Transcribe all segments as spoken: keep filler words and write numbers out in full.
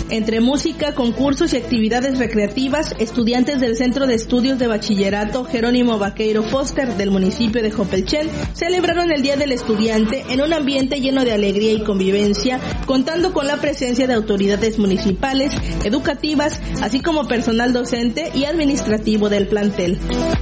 Entre música, concursos y actividades recreativas, estudiantes del Centro de Estudios de Bachillerato Jerónimo Vaqueiro Foster del municipio de Jopelchen celebraron el Día del Estudiante en un ambiente lleno de alegría y convivencia, contando con la presencia de autoridades municipales, educativas, así como personal docente y administrativo del plantel.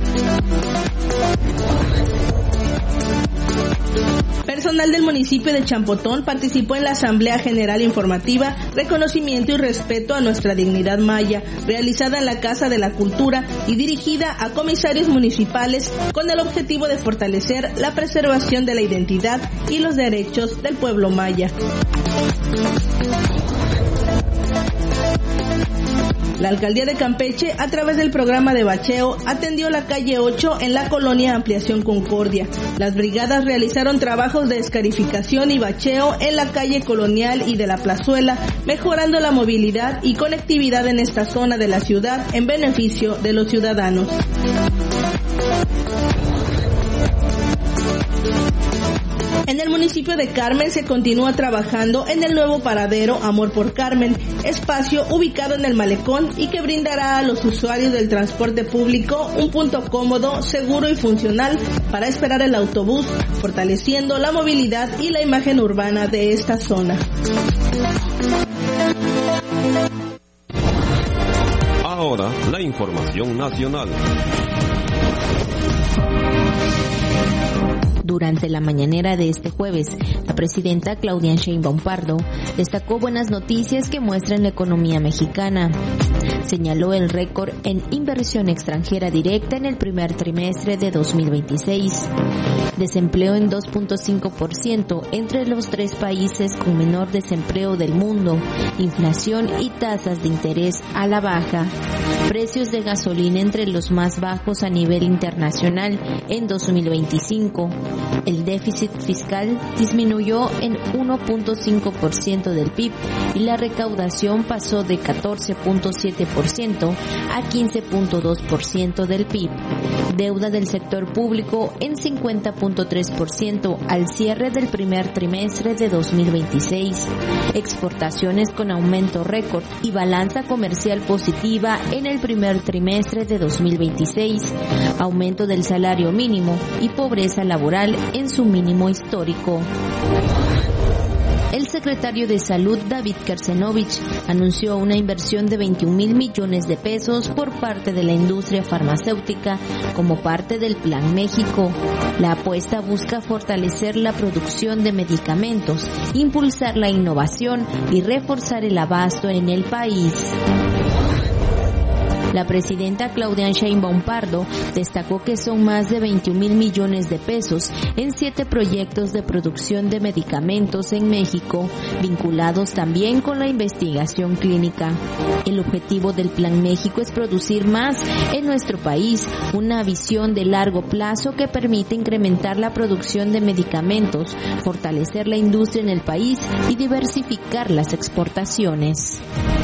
Personal del municipio de Champotón participó en la Asamblea General Informativa Reconocimiento y Respeto a Nuestra Dignidad Maya, realizada en la Casa de la Cultura y dirigida a comisarios municipales con el objetivo de fortalecer la preservación de la identidad y los derechos del pueblo maya. La Alcaldía de Campeche, a través del programa de bacheo, atendió la calle ocho en la colonia Ampliación Concordia. Las brigadas realizaron trabajos de escarificación y bacheo en la calle Colonial y de la Plazuela, mejorando la movilidad y conectividad en esta zona de la ciudad en beneficio de los ciudadanos. En el municipio de Carmen se continúa trabajando en el nuevo paradero Amor por Carmen, espacio ubicado en el malecón y que brindará a los usuarios del transporte público un punto cómodo, seguro y funcional para esperar el autobús, fortaleciendo la movilidad y la imagen urbana de esta zona. Ahora, la información nacional. Durante la mañanera de este jueves, la presidenta Claudia Sheinbaum Pardo destacó buenas noticias que muestran la economía mexicana. Señaló el récord en inversión extranjera directa en el primer trimestre de dos mil veintiséis. Desempleo en dos punto cinco por ciento entre los tres países con menor desempleo del mundo. Inflación y tasas de interés a la baja. Precios de gasolina entre los más bajos a nivel internacional en dos mil veinticinco. El déficit fiscal disminuyó en uno punto cinco por ciento del P I B y la recaudación pasó de catorce punto siete por ciento a quince punto dos por ciento del P I B. Deuda del sector público en cincuenta punto tres por ciento al cierre del primer trimestre de dos mil veintiséis. Exportaciones con aumento récord y balanza comercial positiva en el primer trimestre de dos mil veintiséis. Aumento del salario mínimo y pobreza laboral en su mínimo histórico. El secretario de Salud, David Kersenovich, anunció una inversión de veintiún mil millones de pesos por parte de la industria farmacéutica como parte del Plan México. La apuesta busca fortalecer la producción de medicamentos, impulsar la innovación y reforzar el abasto en el país. La presidenta Claudia Sheinbaum Pardo destacó que son más de veintiún mil millones de pesos en siete proyectos de producción de medicamentos en México, vinculados también con la investigación clínica. El objetivo del Plan México es producir más en nuestro país, una visión de largo plazo que permite incrementar la producción de medicamentos, fortalecer la industria en el país y diversificar las exportaciones.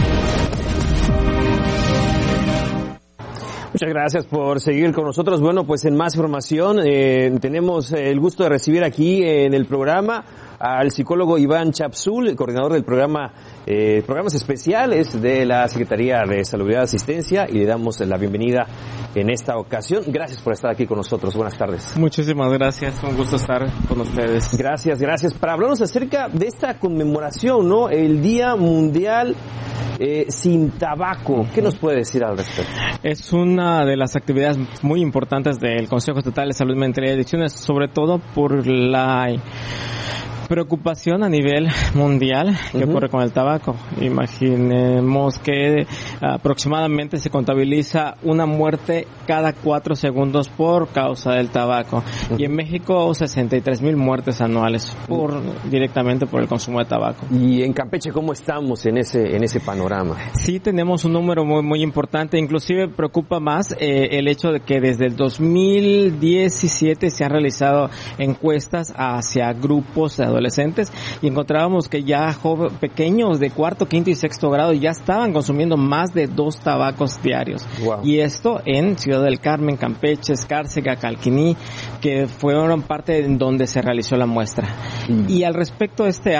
Muchas gracias por seguir con nosotros. Bueno, pues en más información, eh, tenemos el gusto de recibir aquí en el programa al psicólogo Iván Chapsul, coordinador del programa, eh, programas especiales de la Secretaría de Salubridad y Asistencia, y le damos la bienvenida en esta ocasión. Gracias por estar aquí con nosotros. Buenas tardes. Muchísimas gracias. Un gusto estar con ustedes. Gracias, gracias. Para hablarnos acerca de esta conmemoración, ¿no? El Día Mundial Eh, sin tabaco. ¿Qué nos puede decir al respecto? Es una de las actividades muy importantes del Consejo Estatal de Salud Mental y Adicciones, sobre todo por la preocupación a nivel mundial que uh-huh. ocurre con el tabaco. Imaginemos que aproximadamente se contabiliza una muerte cada cuatro segundos por causa del tabaco. Uh-huh. Y en México sesenta y tres mil muertes anuales por uh-huh. directamente por el consumo de tabaco. ¿Y en Campeche cómo estamos en ese en ese panorama? Sí, tenemos un número muy muy importante. Inclusive preocupa más eh, el hecho de que desde el dos mil diecisiete se han realizado encuestas hacia grupos de adolescentes y encontrábamos que ya joven, pequeños de cuarto, quinto y sexto grado ya estaban consumiendo más de dos tabacos diarios. Wow. Y esto en Ciudad del Carmen, Campeche, Escárcega, Calquiní, que fueron parte en donde se realizó la muestra. Mm. Y al respecto de este